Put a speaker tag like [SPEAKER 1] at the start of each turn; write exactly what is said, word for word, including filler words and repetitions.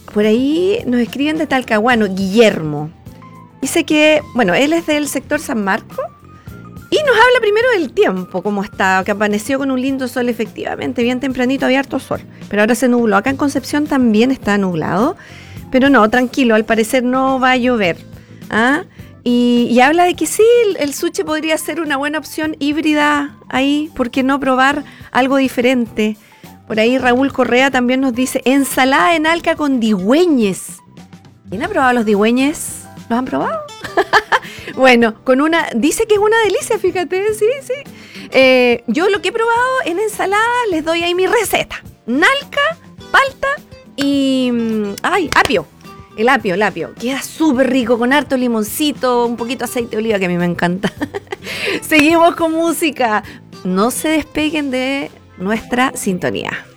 [SPEAKER 1] por ahí nos escriben de Talcahuano, Guillermo. Dice que, bueno, él es del sector San Marcos y nos habla primero del tiempo, cómo está, que amaneció con un lindo sol, efectivamente, bien tempranito, había harto sol, pero ahora se nubló. Acá en Concepción también está nublado, pero no, tranquilo, al parecer no va a llover. ¿Ah? Y, y habla de que sí, el, el sushi podría ser una buena opción híbrida ahí, ¿por qué no probar algo diferente? Por ahí Raúl Correa también nos dice, ensalada en alca con digüeñes. ¿Quién ha probado los digüeñes? ¿Los han probado? Bueno, con una, dice que es una delicia, fíjate, sí, sí. Eh, yo lo que he probado en ensalada, les doy ahí mi receta. Nalca, palta y, ay, apio. El apio, el apio. Queda súper rico, con harto limoncito, un poquito de aceite de oliva, que a mí me encanta. Seguimos con música. No se despeguen de nuestra sintonía.